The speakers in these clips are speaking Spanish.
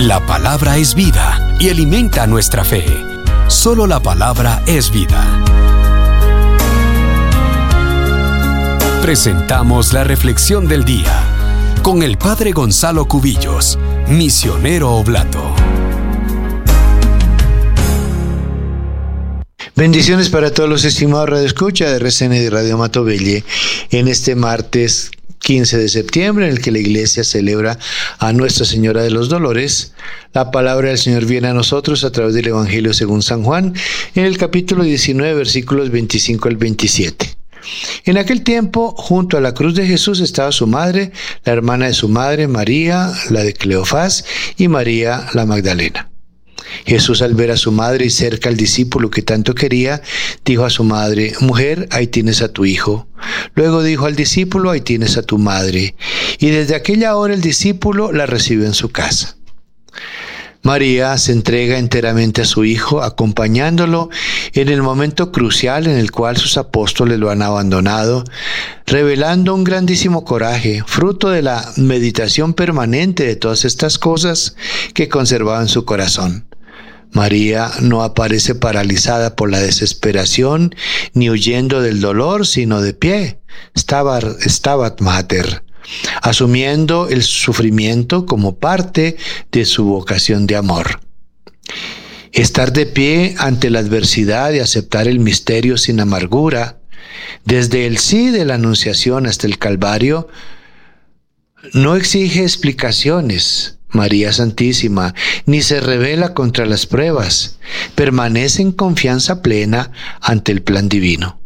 La palabra es vida y alimenta nuestra fe. Solo la palabra es vida. Presentamos la reflexión del día con el Padre Gonzalo Cubillos, misionero oblato. Bendiciones para todos los estimados radioescuchas de RCN y de Radio Matovelle en este martes 15 de septiembre, en el que la Iglesia celebra a Nuestra Señora de los Dolores. La palabra del Señor viene a nosotros a través del Evangelio según San Juan, en el capítulo 19, versículos 25 al 27. En aquel tiempo, junto a la cruz de Jesús estaba su madre, la hermana de su madre, María, la de Cleofás, y María la Magdalena. Jesús, al ver a su madre y cerca al discípulo que tanto quería, dijo a su madre: «Mujer, ahí tienes a tu hijo». Luego dijo al discípulo: «Ahí tienes a tu madre». Y desde aquella hora el discípulo la recibió en su casa. María se entrega enteramente a su hijo, acompañándolo en el momento crucial en el cual sus apóstoles lo han abandonado, revelando un grandísimo coraje, fruto de la meditación permanente de todas estas cosas que conservaba en su corazón. María no aparece paralizada por la desesperación, ni huyendo del dolor, sino de pie, Stabat Mater, asumiendo el sufrimiento como parte de su vocación de amor. Estar de pie ante la adversidad y aceptar el misterio sin amargura, desde el sí de la Anunciación hasta el Calvario, no exige explicaciones. María Santísima ni se rebela contra las pruebas, permanece en confianza plena ante el plan divino.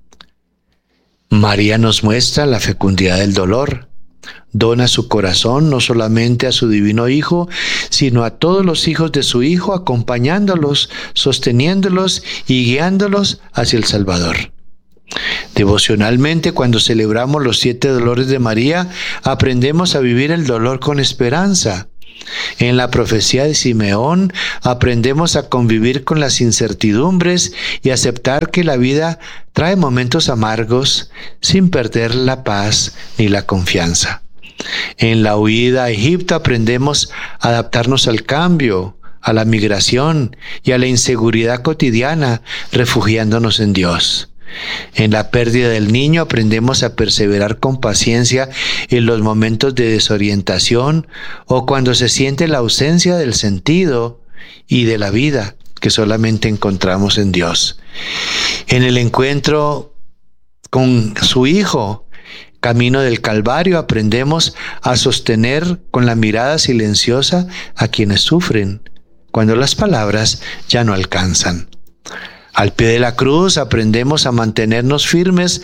María nos muestra la fecundidad del dolor. Dona su corazón no solamente a su divino Hijo, sino a todos los hijos de su Hijo, acompañándolos, sosteniéndolos y guiándolos hacia el Salvador. Devocionalmente, cuando celebramos los 7 dolores de María, aprendemos a vivir el dolor con esperanza. En la profecía de Simeón aprendemos a convivir con las incertidumbres y aceptar que la vida trae momentos amargos sin perder la paz ni la confianza. En la huida a Egipto aprendemos a adaptarnos al cambio, a la migración y a la inseguridad cotidiana, refugiándonos en Dios. En la pérdida del niño aprendemos a perseverar con paciencia en los momentos de desorientación o cuando se siente la ausencia del sentido y de la vida que solamente encontramos en Dios. En el encuentro con su Hijo, camino del Calvario, aprendemos a sostener con la mirada silenciosa a quienes sufren, cuando las palabras ya no alcanzan. Al pie de la cruz aprendemos a mantenernos firmes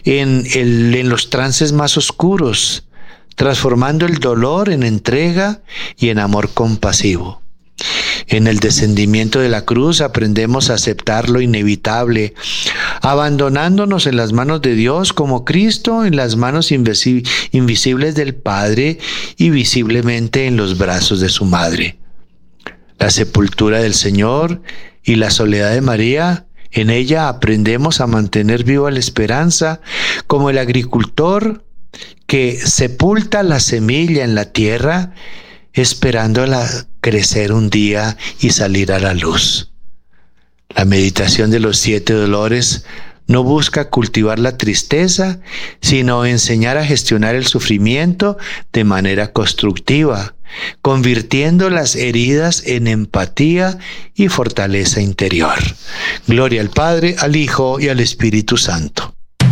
en los trances más oscuros, transformando el dolor en entrega y en amor compasivo. En el descendimiento de la cruz aprendemos a aceptar lo inevitable, abandonándonos en las manos de Dios como Cristo en las manos invisibles del Padre y visiblemente en los brazos de su Madre. La sepultura del Señor y la soledad de María, en ella aprendemos a mantener viva la esperanza, como el agricultor que sepulta la semilla en la tierra, esperándola crecer un día y salir a la luz. La meditación de los 7 dolores no busca cultivar la tristeza, sino enseñar a gestionar el sufrimiento de manera constructiva, convirtiendo las heridas en empatía y fortaleza interior. Gloria al Padre, al Hijo y al Espíritu Santo.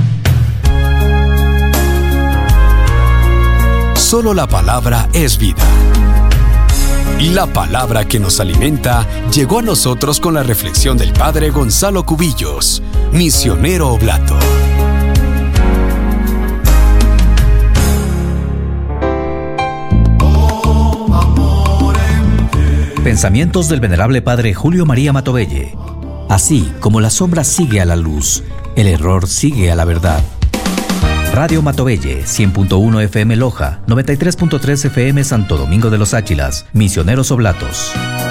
Solo la palabra es vida. La palabra que nos alimenta llegó a nosotros con la reflexión del Padre Gonzalo Cubillos, misionero oblato. Pensamientos del venerable Padre Julio María Matovelle. Así como la sombra sigue a la luz, el error sigue a la verdad. Radio Matovelle, 100.1 FM Loja, 93.3 FM Santo Domingo de los Áchilas, Misioneros Oblatos.